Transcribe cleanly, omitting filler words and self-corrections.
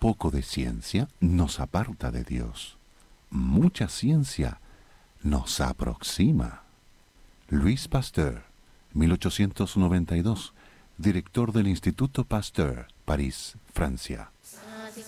poco de ciencia nos aparta de Dios. Mucha ciencia nos aproxima. Louis Pasteur, 1892, director del Instituto Pasteur, París, Francia.